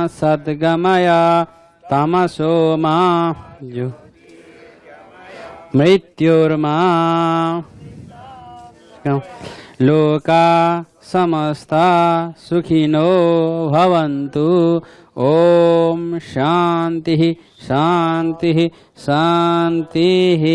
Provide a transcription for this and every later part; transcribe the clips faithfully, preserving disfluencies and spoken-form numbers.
सद्गमय तमसो मा मृत्युर्मा लोका समस्ता सुखिनो भवन्तु। ओम शांति शांति शांति।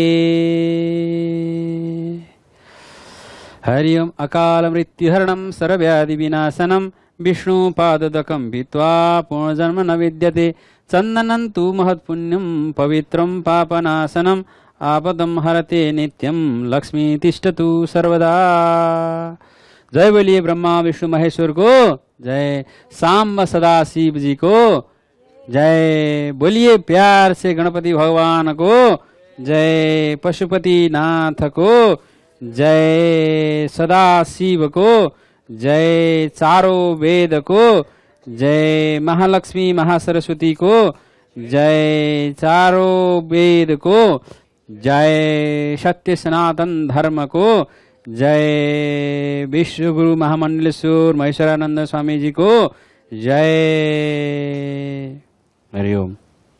हरि ओम। अकाल मृत्युहरणं सर्वव्याधि विनाशनं विष्णुपादोदकं भित्वा पुनर्जन्म न विद्यते। चन्दनं तु महत्पुण्यं पवित्रं पापनाशनं आपदं हरते नित्यं लक्ष्मी तिष्ठतु सर्वदा। जय बोलिए ब्रह्मा विष्णु महेश्वर को जय, सांब सदा शिव जी को जय। बोलिए प्यार से गणपति भगवान को जय, पशुपति नाथ को जय, सदा शिव को जय, चारों वेद को जय, महालक्ष्मी महासरस्वती को जय, चारों वेद को जय, सत्य सनातन धर्म को जय, विश्व गुरु महामंडलेश्वर महेश्वरानंद स्वामी जी को जय। हरि ओम।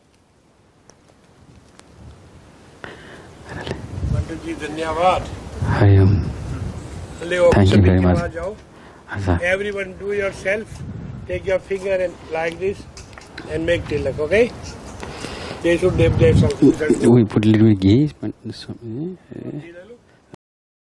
जी धन्यवाद। Hari Om. Thank you very much. Everyone do yourself. Take your finger and like this and make tilak. Okay? They should dip there something. We put little ghee.